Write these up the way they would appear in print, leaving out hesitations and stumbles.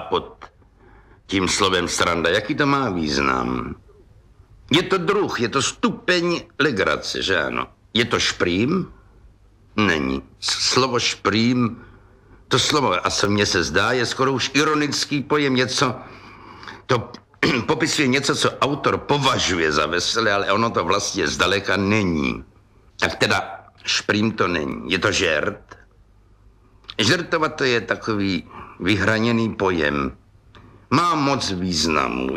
pod tím slovem sranda? Jaký to má význam? Je to druh, je to stupeň legrace, že ano? Je to šprým? Není. Slovo šprým, to slovo, a co mně se zdá, je skoro už ironický pojem, něco, to popisuje něco, co autor považuje za veselé, ale ono to vlastně zdaleka není. Tak teda šprým to není. Je to žert. Žertovat to je takový vyhraněný pojem. Má moc významu.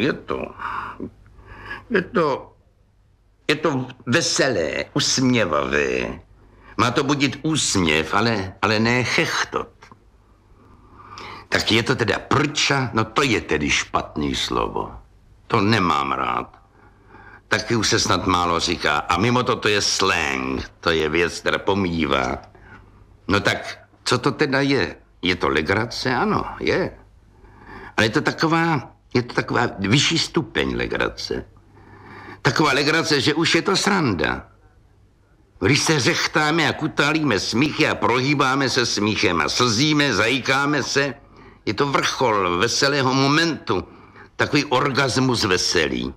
Je to veselé, usměvavé. Má to budit úsměv, ale ne chechtot. Tak je to teda prča, no to je tedy špatný slovo. To nemám rád. Taky už se snad málo říká. A mimo to je slang, to je věc, která pomývá. No tak, co to teda je? Je to legrace? Ano, je. Ale je to taková vyšší stupeň legrace. Taková legrace, že už je to sranda. Když se řechtáme a kutálíme smíchy a prohýbáme se smíchem a slzíme, zajíkáme se, je to vrchol veselého momentu. Takový orgasmus veselý.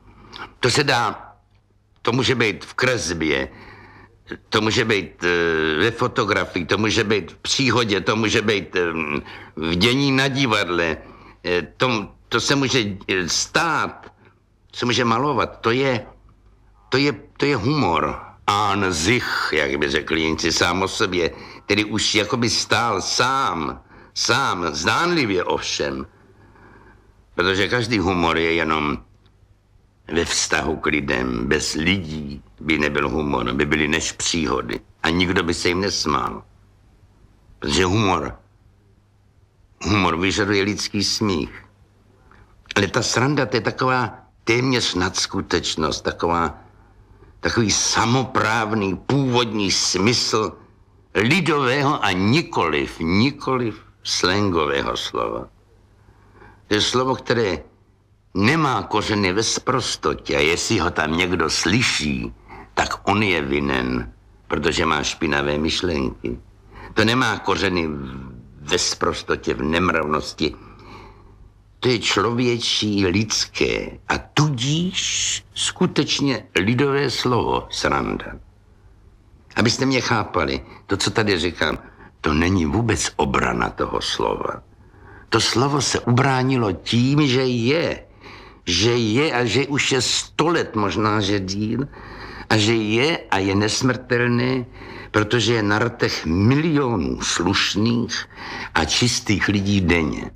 To může být v kresbě, to může být ve fotografii, to může být v příhodě, to může být v dění na divadle, to se může stát, se může malovat, to je humor. An sich, jak by řekli Němci, sám o sobě, který už jakoby stál sám, zdánlivě ovšem. Protože každý humor je jenom ve vztahu k lidem. Bez lidí by nebyl humor, by byly než příhody. A nikdo by se jim nesmál. Protože humor vyžaduje lidský smích. Ale ta sranda, to je taková téměř nadskutečnost, takový samoprávný původní smysl lidového a nikoliv slangového slova. To je slovo, které nemá kořeny ve sprostotě a jestli ho tam někdo slyší, tak on je vinen, protože má špinavé myšlenky. To nemá kořeny ve sprostotě, v nemravnosti. To je člověčí, lidské a tudíž skutečně lidové slovo sranda. Abyste mě chápali, to, co tady říkám, to není vůbec obrana toho slova. To slovo se ubránilo tím, že je a že už je 100 let, možná, že díl, a že je a je nesmrtelné, protože je na rtech milionů slušných a čistých lidí denně.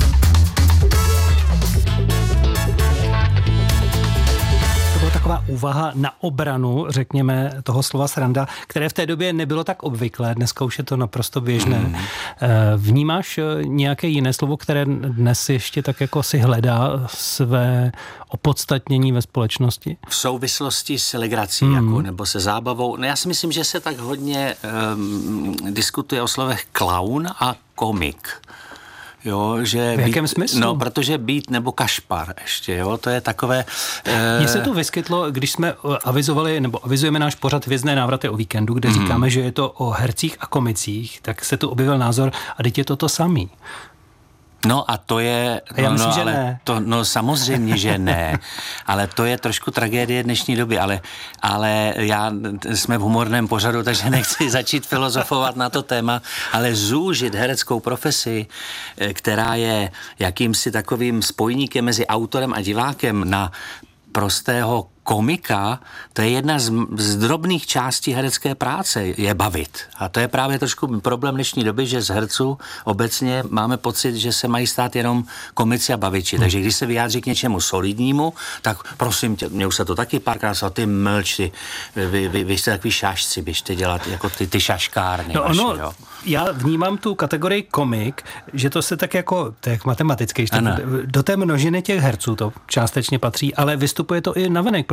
Taková úvaha na obranu, řekněme, toho slova sranda, které v té době nebylo tak obvyklé, dneska už je to naprosto běžné. Vnímáš nějaké jiné slovo, které dnes ještě tak jako si hledá své opodstatnění ve společnosti? V souvislosti s legrací jako, nebo se zábavou. No já si myslím, že se tak hodně diskutuje o slovech klaun a komik. Jo, že v jakém smyslu? No, protože být nebo kašpar ještě, jo, to je takové... Mně se to vyskytlo, když jsme avizovali, nebo avizujeme náš pořad Hvězdné návraty o víkendu, kde říkáme, že je to o hercích a komicích, tak se tu objevil názor, a teď je to samý. No a to je... Já myslím, že ne. No samozřejmě, že ne. Ale to je trošku tragédie dnešní doby. Ale jsme v humorném pořadu, takže nechci začít filozofovat na to téma, ale zúžit hereckou profesi, která je jakýmsi takovým spojníkem mezi autorem a divákem na prostého komika, to je jedna z drobných částí herecké práce, je bavit. A to je právě trošku problém dnešní doby, že z herců obecně máme pocit, že se mají stát jenom komici a baviči. Takže když se vyjádří k něčemu solidnímu, tak prosím tě, mě už se to taky párkrát stalo, ty mlči, vy jste takový šašci, běžte dělat jako ty šaškárny. No vaši, ono, jo. Já vnímám tu kategorii komik, že to se tak jako, to je matematické, do té množiny těch herců to částečně patří, ale vystupuje to i navenek,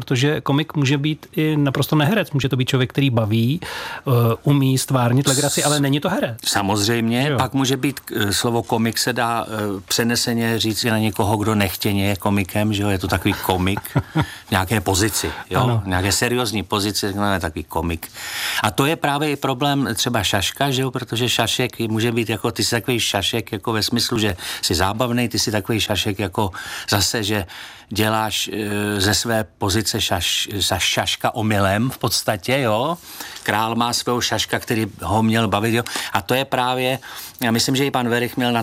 protože komik může být i naprosto neherec. Může to být člověk, který baví, umí stvárnit legraci, ale není to herec. Samozřejmě, pak může být, slovo komik se dá přeneseně říct i na někoho, kdo nechtěně je komikem, že jo, je to takový komik, nějaké pozici, jo, ano. nějaké seriózní pozici, je takový komik. A to je právě i problém třeba šaška, že jo, protože šašek může být jako, ty jsi takový šašek jako ve smyslu, že jsi zábavnej, ty jsi takový šašek jako zase, že děláš ze své pozice šaška omylem v podstatě, jo. Král má svého šaška, který ho měl bavit, jo. A to je právě, já myslím, že i pan Werich měl na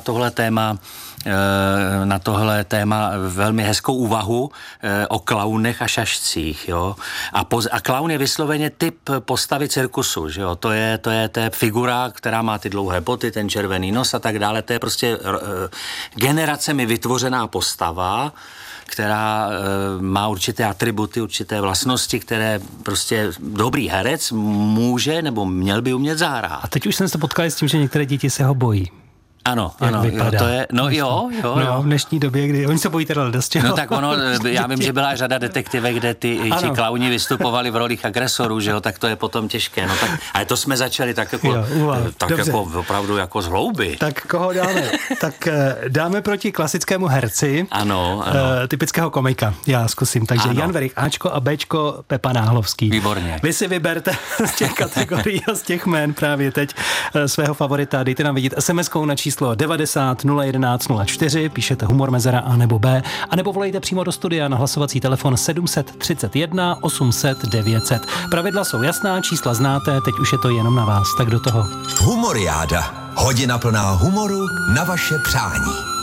tohle téma velmi hezkou úvahu o klaunech a šašcích, jo. A klaun je vysloveně typ postavy cirkusu, že jo. To je figura, která má ty dlouhé boty, ten červený nos a tak dále. To je prostě generacemi vytvořená postava, která má určité atributy, určité vlastnosti, které prostě dobrý herec může nebo měl by umět zahrát. A teď už jsem se potkal s tím, že některé děti se ho bojí. Ano, jo, to je, jo. V dnešní době, kdy oni se bojí teda dost čeho. No tak já vím, že byla řada detektivek, kde ti klauni vystupovali v rolích agresorů, že jo, tak to je potom těžké, no tak, ale to jsme začali tak jako, jako opravdu jako z hlouby. Tak koho dáme? Tak dáme proti klasickému herci. Ano. Typického komika, já zkusím, takže Jan Werich Ačko a Bčko Pepa Náhlovský. Výborně. Vy si vyberte z těch kategorií a z těch jmén právě teď svého favorita, dejte nám vidět SMS-kou na číslo 90 011 04, píšete humor mezera A nebo B, anebo volejte přímo do studia na hlasovací telefon 731 800 900. Pravidla jsou jasná, čísla znáte, teď už je to jenom na vás, tak do toho. Humoriáda. Hodina plná humoru na vaše přání.